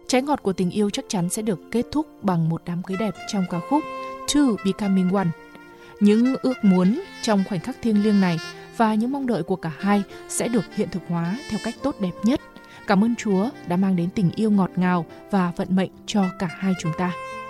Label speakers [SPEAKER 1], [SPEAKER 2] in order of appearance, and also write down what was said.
[SPEAKER 1] Trái ngọt của tình yêu chắc chắn sẽ được kết thúc bằng một đám cưới đẹp trong ca khúc Two Becoming One. Những ước muốn trong khoảnh khắc thiêng liêng này và những mong đợi của cả hai sẽ được hiện thực hóa theo cách tốt đẹp nhất. Cảm ơn Chúa đã mang đến tình yêu ngọt ngào và vận mệnh cho cả hai chúng ta.